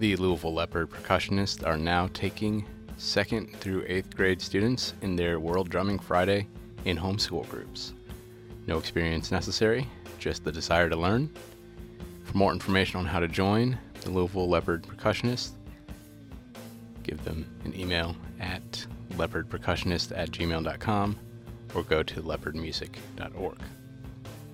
The Louisville Leopard percussionists are now taking 2nd through 8th grade students in their World Drumming Friday in homeschool groups. No experience necessary, just the desire to learn. For more information on how to join the Louisville Leopard percussionists, give them an email at leopardpercussionist@gmail.com or go to leopardmusic.org.